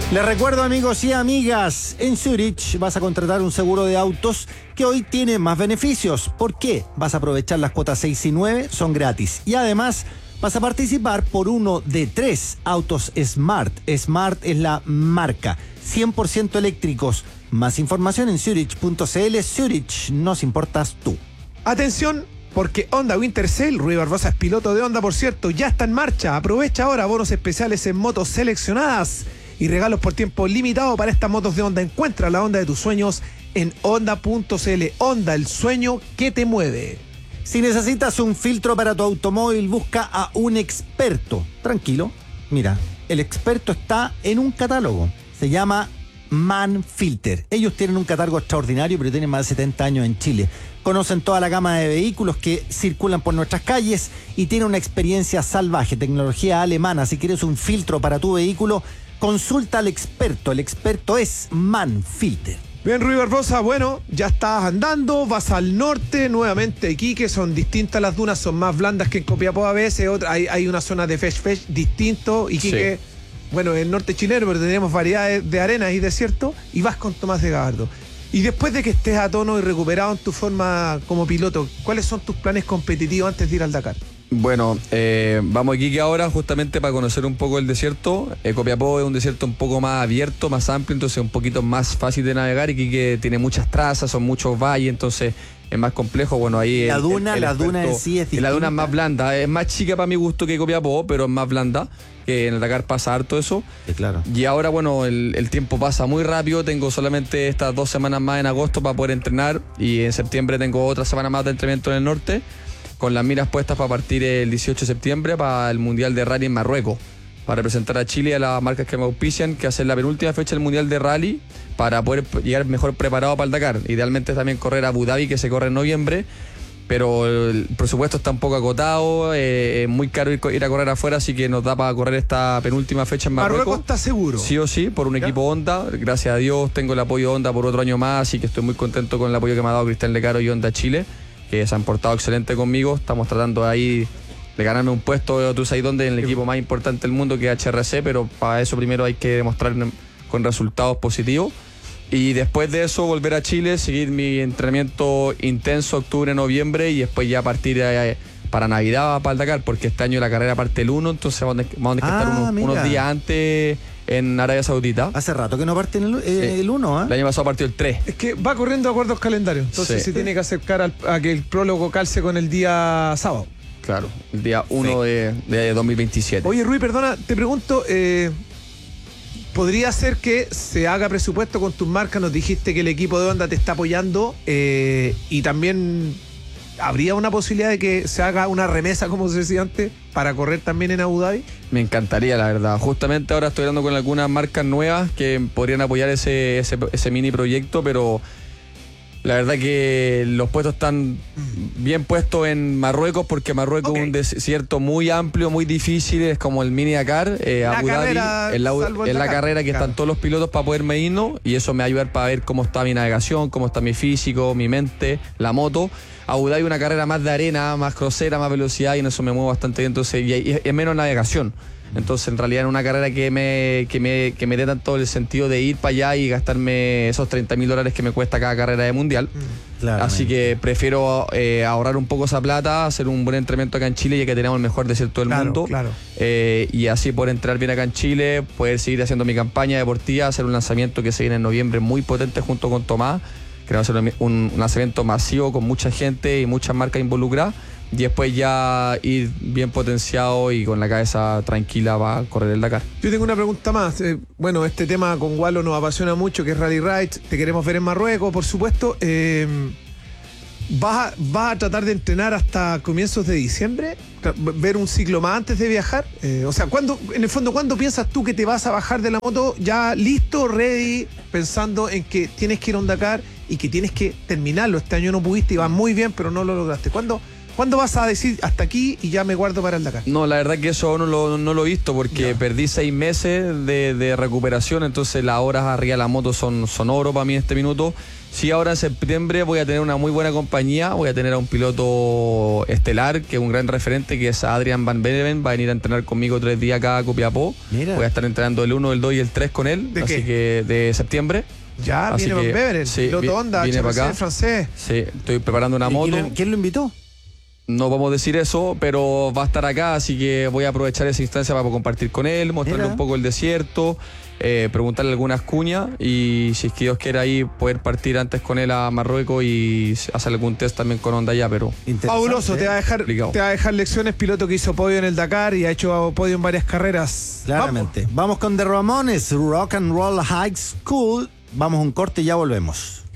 Les recuerdo, amigos y amigas, en Zurich vas a contratar un seguro de autos que hoy tiene más beneficios. ¿Por qué? Vas a aprovechar las cuotas 6 y 9, son gratis. Y además vas a participar por uno de 3 autos Smart. Smart es la marca, 100% eléctricos. Más información en Zurich.cl. Zurich, nos importas tú. Atención, porque Honda Winter Sale, Rui Barbosa es piloto de Honda, por cierto, ya está en marcha. Aprovecha ahora bonos especiales en motos seleccionadas y regalos por tiempo limitado para estas motos de Honda. Encuentra la Honda de tus sueños en Honda.cl. Honda, el sueño que te mueve. Si necesitas un filtro para tu automóvil, busca a un experto. Tranquilo, mira, el experto está en un catálogo. Se llama Manfilter. Ellos tienen un catálogo extraordinario, pero tienen más de 70 años en Chile. Conocen toda la gama de vehículos que circulan por nuestras calles y tienen una experiencia salvaje, tecnología alemana. Si quieres un filtro para tu vehículo, consulta al experto. El experto es Manfilter. Bien, Rui Barbosa, bueno, ya estás andando, vas al norte, nuevamente Iquique, son distintas las dunas, son más blandas que en Copiapó a veces, hay una zona de fesh distinto, Iquique, sí. Bueno, el norte chileno, pero tenemos variedades de arenas y desierto, y vas con Tomás de Gabardo. Y después de que estés a tono y recuperado en tu forma como piloto, ¿cuáles son tus planes competitivos antes de ir al Dakar? Bueno, vamos a Iquique ahora justamente para conocer un poco el desierto. Copiapó es un desierto un poco más abierto, más amplio, entonces un poquito más fácil de navegar. Iquique tiene muchas trazas, son muchos valles, entonces es más complejo. Bueno, ahí la duna en sí es distinta. La duna es más blanda, es más chica para mi gusto que Copiapó, pero es más blanda, que en el Dakar pasa harto eso. Sí, claro. Y ahora, bueno, el tiempo pasa muy rápido, tengo solamente estas 2 semanas más en agosto para poder entrenar, y en septiembre tengo otra semana más de entrenamiento en el norte, con las miras puestas para partir el 18 de septiembre para el Mundial de Rally en Marruecos, para representar a Chile y a las marcas que me auspician, que hacen la penúltima fecha del Mundial de Rally para poder llegar mejor preparado para el Dakar. Idealmente también correr a Abu Dhabi, que se corre en noviembre, pero el presupuesto está un poco acotado, es muy caro ir a correr afuera, así que nos da para correr esta penúltima fecha en Marruecos. ¿Marruecos está seguro? Sí o sí, por un equipo Honda. Gracias a Dios tengo el apoyo Honda por otro año más, así que estoy muy contento con el apoyo que me ha dado Cristian Lecaro y Honda Chile, que se han portado excelente conmigo. Estamos tratando ahí de ganarme un puesto, tú sabes dónde, en el equipo más importante del mundo, que es HRC, pero para eso primero hay que demostrar con resultados positivos. Y después de eso volver a Chile, seguir mi entrenamiento intenso octubre, noviembre, y después ya partir para Navidad, para el Dakar, porque este año la carrera parte el 1, entonces vamos a tener que estar unos días antes en Arabia Saudita. Hace rato que no parte el 1, ¿eh? El año pasado partió el 3. Es que va corriendo de acuerdo a calendarios, entonces se tiene que acercar a que el prólogo calce con el día sábado. Claro, el día 1 de 2027. Oye, Rui, perdona, te pregunto, ¿podría ser que se haga presupuesto con tus marcas? Nos dijiste que el equipo de Honda te está apoyando, y también ¿habría una posibilidad de que se haga una remesa, como se decía antes, para correr también en Abu Dhabi? Me encantaría, la verdad. Justamente ahora estoy hablando con algunas marcas nuevas que podrían apoyar ese mini proyecto, pero la verdad que los puestos están bien puestos en Marruecos, porque Marruecos es un desierto muy amplio, muy difícil, es como el mini Dakar. Abu Dhabi es la carrera que están todos los pilotos para poder medirnos, y eso me va a ayudar para ver cómo está mi navegación, cómo está mi físico, mi mente, la moto. Abu Dhabi es una carrera más de arena, más crucera, más velocidad, y en eso me muevo bastante bien, entonces, y es menos navegación. Entonces, en realidad, es una carrera que me dé tanto el sentido de ir para allá y gastarme esos $30,000 que me cuesta cada carrera de mundial. Así que prefiero ahorrar un poco esa plata, hacer un buen entrenamiento acá en Chile, ya que tenemos el mejor desierto del mundo. Y así poder entrenar bien acá en Chile, poder seguir haciendo mi campaña deportiva, hacer un lanzamiento que se viene en noviembre muy potente junto con Tomás. Queremos hacer un lanzamiento masivo con mucha gente y muchas marcas involucradas, y después ya ir bien potenciado y con la cabeza tranquila para correr el Dakar. Yo tengo una pregunta más. Bueno, este tema con Walo nos apasiona mucho, que es Rally Rides. Te queremos ver en Marruecos, por supuesto. ¿Vas a tratar de entrenar hasta comienzos de diciembre? ¿Ver un ciclo más antes de viajar? O sea, en el fondo, ¿cuándo piensas tú que te vas a bajar de la moto ya listo, ready, pensando en que tienes que ir a un Dakar y que tienes que terminarlo? Este año no pudiste, ibas muy bien, pero no lo lograste. ¿Cuándo ¿Cuándo vas a decir hasta aquí y ya me guardo para el Dakar? No, la verdad que eso no lo he visto porque perdí 6 meses de recuperación, entonces las horas arriba de la moto son oro para mí en este minuto. Sí, ahora en septiembre voy a tener una muy buena compañía, voy a tener a un piloto estelar, que es un gran referente, que es Adrian Van Beneven, va a venir a entrenar conmigo 3 días acá a Copiapó. Mira. Voy a estar entrenando el 1, el 2 y el 3 con él, ¿De así qué? que de septiembre. Ya, Así viene que, Van Beveren, sí, piloto Honda, viene para HRC, acá. francés. Sí, estoy preparando una ¿Y moto. quién lo invitó? No vamos a decir eso, pero va a estar acá, así que voy a aprovechar esa instancia para compartir con él, mostrarle Mira. un poco el desierto, preguntarle algunas cuñas y si es que Dios quiere ahí poder partir antes con él a Marruecos y hacer algún test también con Honda allá, pero Interesante, Fabuloso, te va a Complicado. dejar lecciones, piloto que hizo podio en el Dakar y ha hecho podio en varias carreras. Claramente. Vamos con The Ramones, Rock and Roll High School. Vamos a un corte y ya volvemos.